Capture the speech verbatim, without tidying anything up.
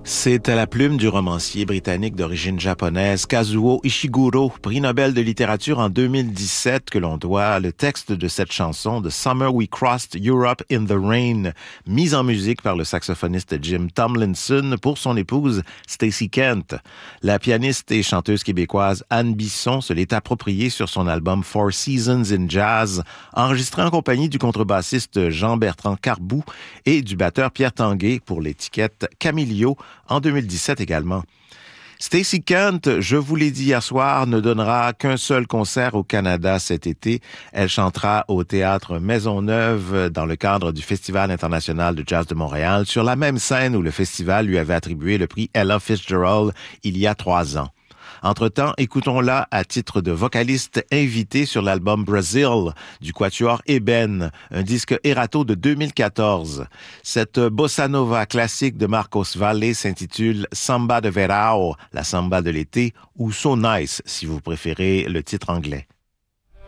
C'est à la plume du romancier britannique d'origine japonaise Kazuo Ishiguro, prix Nobel de littérature en deux mille dix-sept, que l'on doit le texte de cette chanson The Summer We Crossed Europe in the Rain, mise en musique par le saxophoniste Jim Tomlinson pour son épouse Stacey Kent. La pianiste et chanteuse québécoise Anne Bisson se l'est appropriée sur son album Four Seasons in Jazz, enregistré en compagnie du contrebassiste Jean-Bertrand Carbou et du batteur Pierre Tanguay pour l'étiquette Camilio en deux mille dix-sept également. Stacey Kent, je vous l'ai dit hier soir, ne donnera qu'un seul concert au Canada cet été. Elle chantera au Théâtre Maisonneuve dans le cadre du Festival international de jazz de Montréal, sur la même scène où le festival lui avait attribué le prix Ella Fitzgerald il y a trois ans. Entre-temps, écoutons-la à titre de vocaliste invitée sur l'album Brazil du quatuor Eben, un disque Erato de deux mille quatorze. Cette bossa nova classique de Marcos Valle s'intitule Samba de Verão, la samba de l'été, ou So Nice si vous préférez le titre anglais.